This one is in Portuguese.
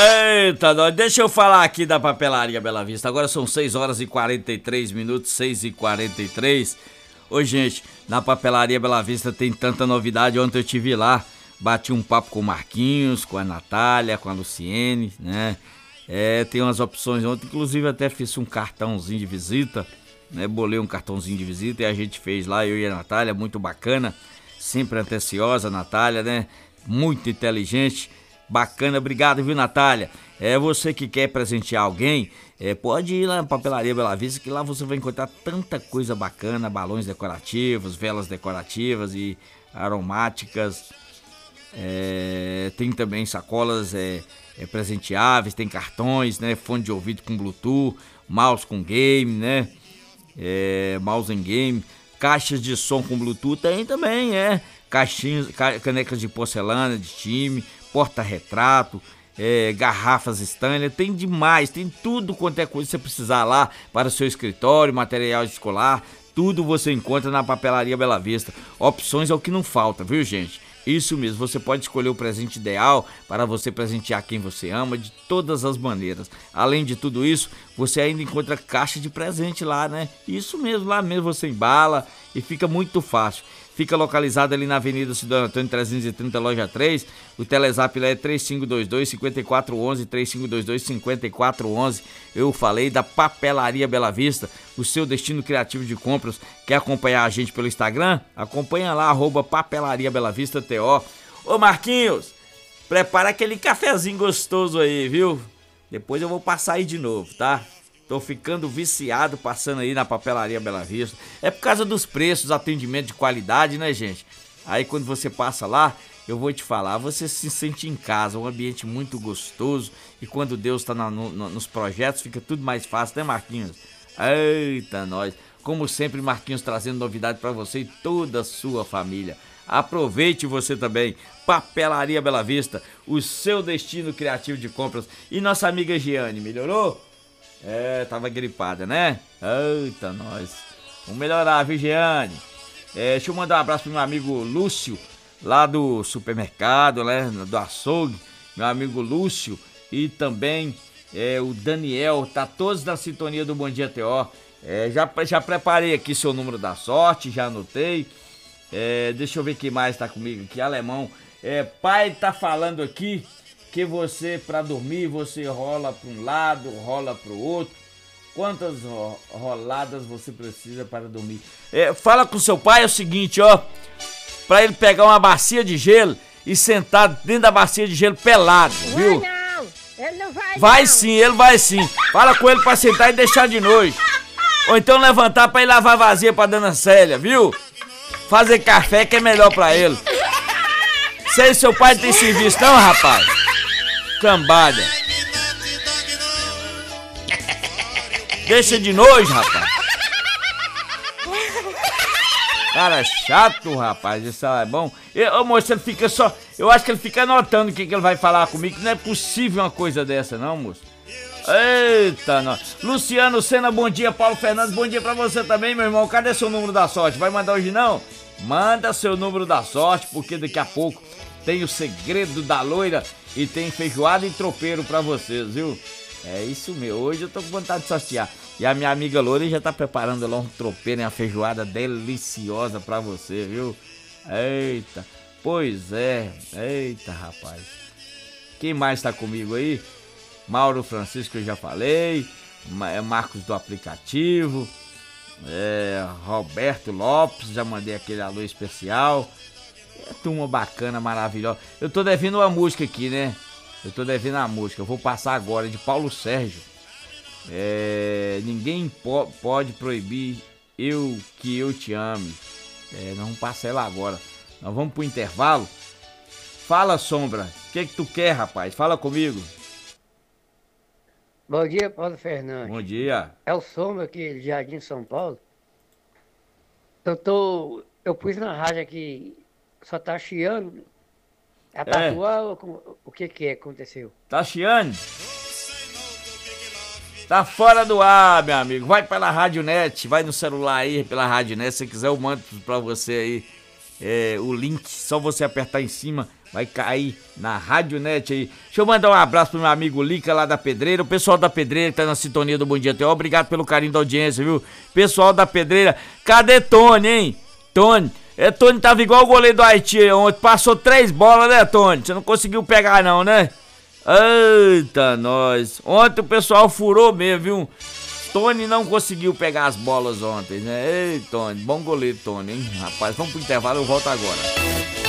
Eita, nós, deixa eu falar aqui da Papelaria Bela Vista. Agora são 6 horas e 43 minutos, 6h43. Ô, gente, na Papelaria Bela Vista tem tanta novidade. Ontem eu estive lá, bati um papo com o Marquinhos, com a Natália, com a Luciene, né? Tem umas opções ontem, inclusive até fiz um cartãozinho de visita, né? Bolei um cartãozinho de visita e a gente fez lá, eu e a Natália, muito bacana. Sempre atenciosa, Natália, né? Muito inteligente. Bacana, obrigado, viu, Natália? Você que quer presentear alguém, pode ir lá na Papelaria Bela Vista, que lá você vai encontrar tanta coisa bacana, balões decorativos, velas decorativas e aromáticas. Tem também sacolas presenteáveis, tem cartões, né? Fone de ouvido com Bluetooth, mouse com game, né? Mouse em game, caixas de som com Bluetooth, tem também, caixinhas, canecas de porcelana de time, porta-retrato, garrafas Stanley, tem demais, tem tudo quanto é coisa que você precisar lá para o seu escritório, material escolar, tudo você encontra na Papelaria Bela Vista. Opções é o que não falta, viu, gente? Isso mesmo, você pode escolher o presente ideal para você presentear quem você ama de todas as maneiras. Além de tudo isso, você ainda encontra caixa de presente lá, né? Isso mesmo, lá mesmo você embala e fica muito fácil. Fica localizado ali na Avenida Cidadão Antônio 330, loja 3. O telezap lá é 3522-5411, 3522-5411. Eu falei da Papelaria Bela Vista, o seu destino criativo de compras. Quer acompanhar a gente pelo Instagram? Acompanha lá, @Papelaria Bela Vista TO. Ô Marquinhos, prepara aquele cafezinho gostoso aí, viu? Depois eu vou passar aí de novo, tá? Tô ficando viciado passando aí na Papelaria Bela Vista. É por causa dos preços, atendimento de qualidade, né, gente? Aí quando você passa lá, eu vou te falar, você se sente em casa, um ambiente muito gostoso. E quando Deus tá nos projetos, fica tudo mais fácil, né, Marquinhos? Eita, nós! Como sempre, Marquinhos trazendo novidade pra você e toda a sua família. Aproveite você também. Papelaria Bela Vista, o seu destino criativo de compras. E nossa amiga Giane, melhorou? Tava gripada, né? Eita, nós. Vamos melhorar, viu, Giane? Deixa eu mandar um abraço pro meu amigo Lúcio, lá do supermercado, né? Do açougue. Meu amigo Lúcio. E também o Daniel. Tá todos na sintonia do Bom Dia TO. Já preparei aqui seu número da sorte, já anotei. Deixa eu ver quem mais tá comigo aqui. Alemão. Pai tá falando aqui que você, pra dormir, você rola pra um lado, rola pro outro. Quantas roladas você precisa para dormir? Fala com seu pai, é o seguinte, ó. Pra ele pegar uma bacia de gelo e sentar dentro da bacia de gelo pelado, viu? Não, ele não vai. Vai não. sim, ele vai sim. Fala com ele pra sentar e deixar de noite. Ou então levantar pra ir lavar vazia pra dona Célia, viu? Fazer café que é melhor pra ele. Sei seu pai tem serviço não, rapaz? Cambada. Deixa de nojo, rapaz. Cara chato, rapaz. Isso é bom. Ô moço, ele fica só... Eu acho que ele fica anotando o que ele vai falar comigo. Não é possível uma coisa dessa, não, moço. Eita, nós. Luciano Sena, bom dia. Paulo Fernandes, bom dia pra você também, meu irmão. Cadê seu número da sorte? Vai mandar hoje, não? Manda seu número da sorte, porque daqui a pouco tem o segredo da loira e tem feijoada e tropeiro pra vocês, viu? É isso mesmo, hoje eu tô com vontade de sortear. E a minha amiga loira já tá preparando lá um tropeiro e uma feijoada deliciosa pra você, viu? Eita, pois é, eita rapaz. Quem mais tá comigo aí? Mauro Francisco, eu já falei. Marcos do aplicativo. Roberto Lopes, já mandei aquele alô especial. Turma bacana, maravilhosa. Eu tô devendo uma música aqui, né? Eu tô devendo a música. Eu vou passar agora, de Paulo Sérgio. Ninguém pode proibir que eu te ame. Nós vamos passar ela agora. Nós vamos pro intervalo. Fala, Sombra. O que tu quer, rapaz? Fala comigo. Bom dia, Paulo Fernandes. Bom dia. É o Sombra aqui de Jardim São Paulo. Eu pus na rádio aqui, só tá chiando. A tatuar, o que aconteceu? Tá chiando? Tá fora do ar, meu amigo. Vai pela Rádio Net, vai no celular aí, pela Rádio Net. Se você quiser, eu mando pra você aí o link. Só você apertar em cima, vai cair na Radionet aí. Deixa eu mandar um abraço pro meu amigo Lica lá da Pedreira, o pessoal da Pedreira que tá na sintonia do Bom Dia Teó, obrigado pelo carinho da audiência, viu? Pessoal da Pedreira, cadê Tony, hein? Tony, Tony tava igual o goleiro do Haiti ontem, passou 3 bolas, né, Tony? Você não conseguiu pegar não, né? Eita, nós. Ontem o pessoal furou mesmo, viu? Tony não conseguiu pegar as bolas ontem, né? Ei, Tony, bom goleiro, Tony, hein? Rapaz, vamos pro intervalo, eu volto agora.